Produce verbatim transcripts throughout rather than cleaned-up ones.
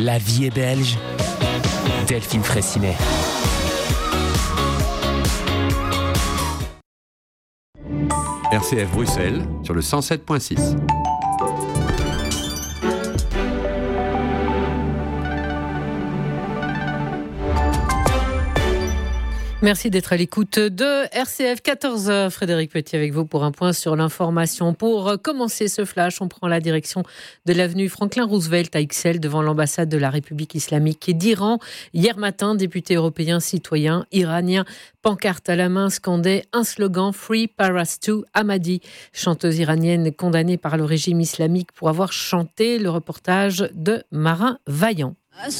La vie est belge. Delphine Fraissinet. R C F Bruxelles sur le cent sept virgule six. Merci d'être à l'écoute de R C F. quatorze heures, Frédéric Petit avec vous pour un point sur l'information. Pour commencer ce flash, on prend la direction de l'avenue Franklin Roosevelt à Ixelles devant l'ambassade de la République islamique d'Iran. Hier matin, députés européens, citoyens iraniens, pancarte à la main, scandaient un slogan « Free Parastu Ahmadi », chanteuse iranienne condamnée par le régime islamique pour avoir chanté. Le reportage de Marin Vaillant.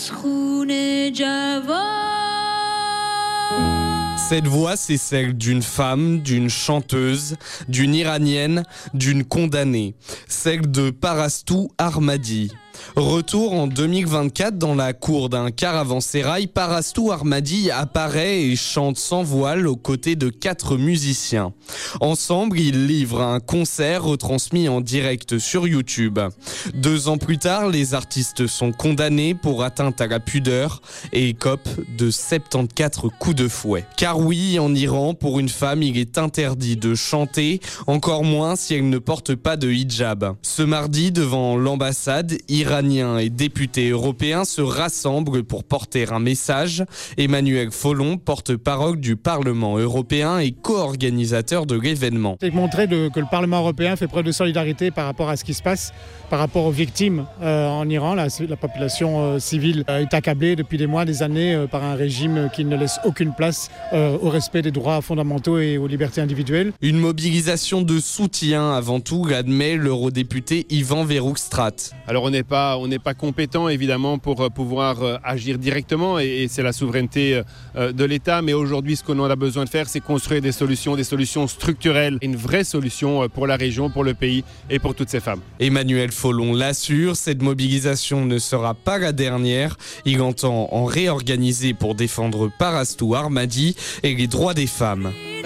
Cette voix, c'est celle d'une femme, d'une chanteuse, d'une iranienne, d'une condamnée. Celle de Parastu Ahmadi. Retour en deux mille vingt-quatre dans la cour d'un caravansérail, Parastu Ahmadi apparaît et chante sans voile aux côtés de quatre musiciens. Ensemble, ils livrent un concert retransmis en direct sur YouTube. Deux ans plus tard, les artistes sont condamnés pour atteinte à la pudeur et écopent de soixante-quatorze coups de fouet. Car oui, en Iran, pour une femme, il est interdit de chanter, encore moins si elle ne porte pas de hijab. Ce mardi, devant l'ambassade, Iraniens et députés européens se rassemblent pour porter un message. Emmanuel Follon, porte-parole du Parlement européen et co-organisateur de l'événement. C'est montrer de, que le Parlement européen fait preuve de solidarité par rapport à ce qui se passe, par rapport aux victimes euh, en Iran. La, la population euh, civile euh, est accablée depuis des mois, des années euh, par un régime qui ne laisse aucune place euh, au respect des droits fondamentaux et aux libertés individuelles. Une mobilisation de soutien avant tout, admet l'eurodéputé Ivan Verhofstadt. Alors on n'est pas, on n'est pas compétent évidemment pour pouvoir euh, agir directement et, et c'est la souveraineté euh, de l'État, mais aujourd'hui ce qu'on a besoin de faire, c'est construire des solutions, des solutions structurelles, une vraie solution pour la région, pour le pays et pour toutes ces femmes. Emmanuel Follon l'assure, cette mobilisation ne sera pas la dernière. Il entend en réorganiser pour défendre Parastu Ahmadi et les droits des femmes.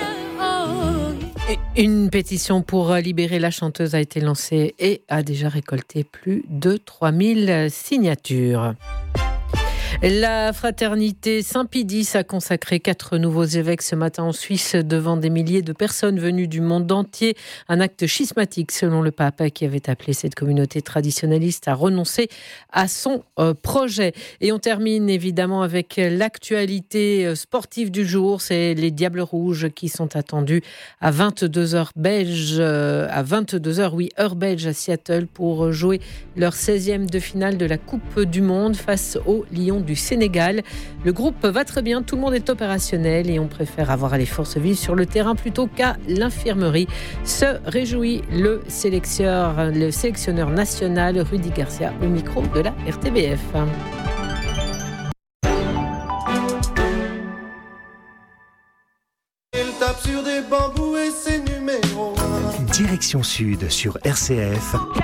Une pétition pour libérer la chanteuse a été lancée et a déjà récolté plus de trois mille signatures. La fraternité Saint-Pidis a consacré quatre nouveaux évêques ce matin en Suisse devant des milliers de personnes venues du monde entier. Un acte schismatique selon le pape qui avait appelé cette communauté traditionnaliste à renoncer à son euh, projet. Et on termine évidemment avec l'actualité sportive du jour. C'est les Diables Rouges qui sont attendus à vingt-deux heures belge, euh, à vingt-deux heures, oui, heure belge à Seattle pour jouer leur seizième de finale de la Coupe du Monde face aux Lions du Sénégal. Le groupe va très bien, tout le monde est opérationnel et on préfère avoir les forces vives sur le terrain plutôt qu'à l'infirmerie. Se réjouit le sélectionneur, le sélectionneur national Rudy Garcia au micro de la R T B F. Il tape sur des bambous et c'est numéro un. Direction Sud sur R C F.